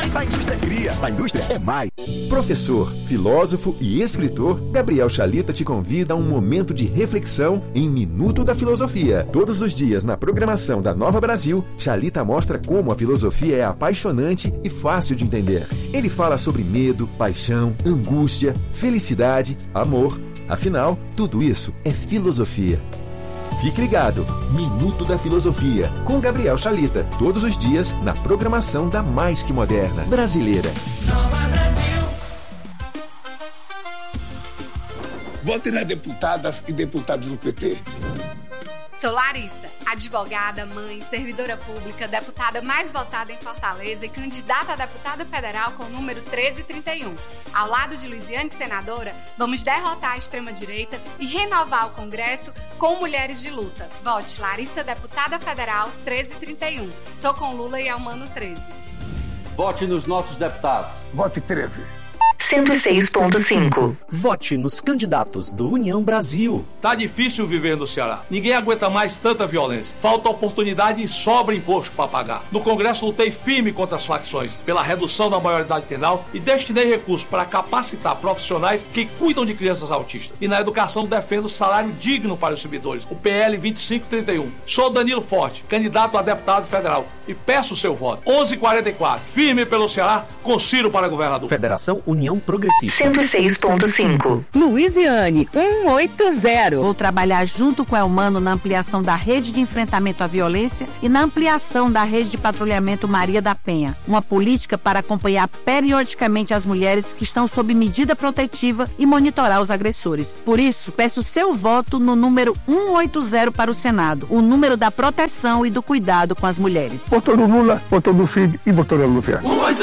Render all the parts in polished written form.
A indústria cria, a indústria é mais. Professor, filósofo e escritor, Gabriel Chalita te convida a um momento de reflexão em Minuto da Filosofia. Todos os dias na programação da Nova Brasil, Chalita mostra como a filosofia é apaixonante e fácil de entender. Ele fala sobre medo, paixão, angústia, felicidade, amor. Afinal, tudo isso é filosofia. Fique ligado, Minuto da Filosofia, com Gabriel Chalita, todos os dias na programação da mais que moderna brasileira. Nova Brasil. Vote nas deputadas e deputados do PT. Sou Larissa, advogada, mãe, servidora pública, deputada mais votada em Fortaleza e candidata a deputada federal com o número 1331. Ao lado de Luiziane, senadora, vamos derrotar a extrema-direita e renovar o Congresso com mulheres de luta. Vote Larissa, deputada federal 1331. Tô com Lula e Almano 13. Vote nos nossos deputados. Vote 13. 106.5. Vote nos candidatos do União Brasil. Tá difícil viver no Ceará. Ninguém aguenta mais tanta violência. Falta oportunidade e sobra imposto para pagar. No Congresso lutei firme contra as facções, pela redução da maioridade penal e destinei recursos para capacitar profissionais que cuidam de crianças autistas. E na educação defendo salário digno para os servidores. O PL 2531. Sou Danilo Forte, candidato a deputado federal. E peço o seu voto. 11:44. Firme pelo Ceará, com Ciro para governador. Federação União Progressista. 106.5. Luiziane 180. Vou trabalhar junto com o Elmano na ampliação da rede de enfrentamento à violência e na ampliação da rede de patrulhamento Maria da Penha. Uma política para acompanhar periodicamente as mulheres que estão sob medida protetiva e monitorar os agressores. Por isso, peço seu voto no número 180 para o Senado, o número da proteção e do cuidado com as mulheres. Votou no Lula, votou no Cid e votou no Lula.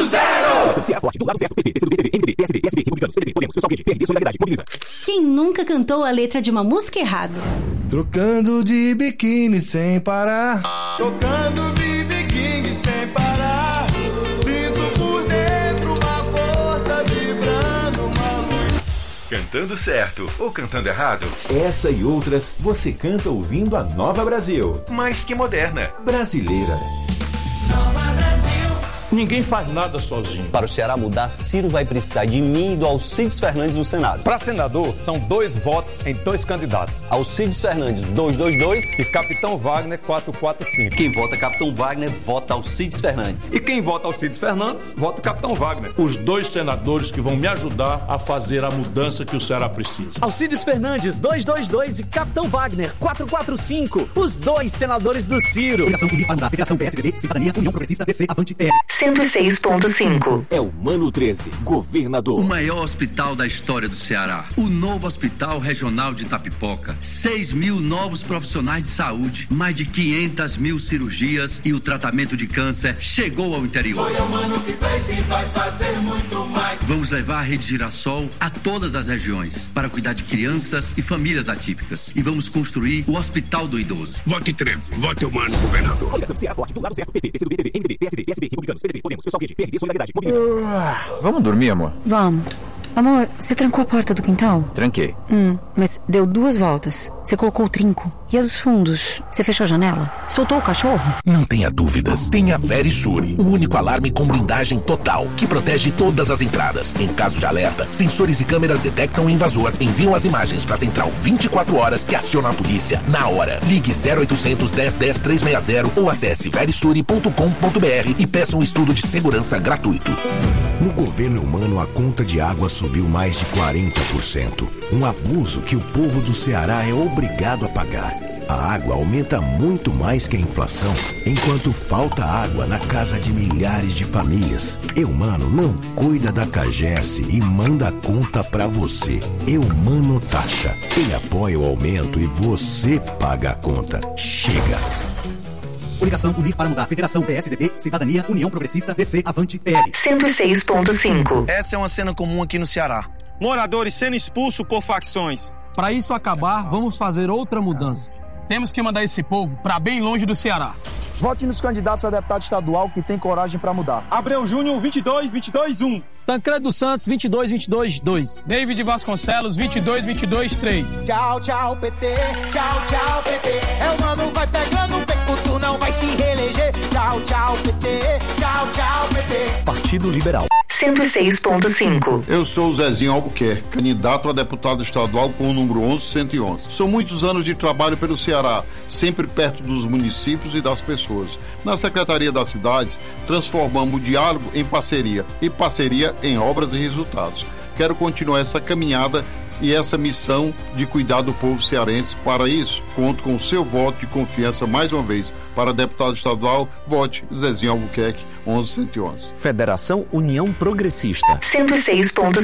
180! Quem nunca cantou a letra de uma música errado? Trocando de biquíni sem parar. Tocando de biquíni sem parar. Sinto por dentro uma força vibrando, uma luz. Cantando certo ou cantando errado? Essa e outras você canta ouvindo a Nova Brasil. Mais que moderna, brasileira. Nova Brasil. Ninguém faz nada sozinho. Para o Ceará mudar, Ciro vai precisar de mim e do Alcides Fernandes no Senado. Para senador, são 2 votos em 2 candidatos. Alcides Fernandes, 222. E Capitão Wagner, 445. Quem vota Capitão Wagner, vota Alcides Fernandes. E quem vota Alcides Fernandes, vota Capitão Wagner. Os 2 senadores que vão me ajudar a fazer a mudança que o Ceará precisa. Alcides Fernandes, 222 e Capitão Wagner, 445. Os 2 senadores do Ciro. Federação Unida da Federação PSDB, Cidadania, União Progressista, DC, Avante, PL. 106.5. É o Mano 13, governador. O maior hospital da história do Ceará. O novo Hospital Regional de Itapipoca. 6.000 novos profissionais de saúde. Mais de 500.000 cirurgias e o tratamento de câncer chegou ao interior. Foi o Mano que fez e vai fazer muito mais. Vamos levar a Rede Girassol a todas as regiões para cuidar de crianças e famílias atípicas. E vamos construir o Hospital do Idoso. Vote 13. Vote o Mano, governador. Do lado certo, PT, PCdoB, MDB, PSD, PSB, Republicanos, PDT, Podemos, Pessoal Rede, PRD, Solidariedade, Mobilização. Vamos dormir, amor? Vamos. Amor, você trancou a porta do quintal? Tranquei. Mas deu 2 voltas. Você colocou o trinco. E a dos fundos? Você fechou a janela? Soltou o cachorro? Não tenha dúvidas. Tenha Verisure, o único alarme com blindagem total, que protege todas as entradas. Em caso de alerta, sensores e câmeras detectam o invasor, enviam as imagens para a central 24 horas que aciona a polícia na hora. Ligue 0800 10 10 360 ou acesse verisure.com.br e peça um estudo de segurança gratuito. No governo humano, a conta de água subiu mais de 40%. Um abuso que o povo do Ceará é obrigado a pagar. A água aumenta muito mais que a inflação, enquanto falta água na casa de milhares de famílias. Eumano não cuida da CAGES e manda a conta pra você. Eumano Taxa. Ele apoia o aumento e você paga a conta. Chega! Coligação Unir para Mudar. Federação PSDB, Cidadania, União Progressista, DC, Avante, PL. 106.5. Essa é uma cena comum aqui no Ceará. Moradores sendo expulsos por facções. Para isso acabar, vamos fazer outra mudança. Temos que mandar esse povo para bem longe do Ceará. Vote nos candidatos a deputado estadual que tem coragem para mudar. Abreu Júnior, 22-22-1. Tancredo Santos, 22-22-2. David Vasconcelos, 22-22-3. Tchau, tchau, PT. Tchau, tchau, PT. É o Mano vai pegando o beco do tu não vai se reeleger. Tchau, tchau, PT. Tchau, tchau, PT. Partido Liberal. 106.5. Eu sou o Zezinho Albuquerque, candidato a deputado estadual com o número 11111. São muitos anos de trabalho pelo Ceará, sempre perto dos municípios e das pessoas. Na Secretaria das Cidades, transformamos o diálogo em parceria e parceria em obras e resultados. Quero continuar essa caminhada e essa missão de cuidar do povo cearense. Para isso, conto com o seu voto de confiança mais uma vez. Para deputado estadual, vote Zezinho Albuquerque, 11111. Federação União Progressista. 106.5.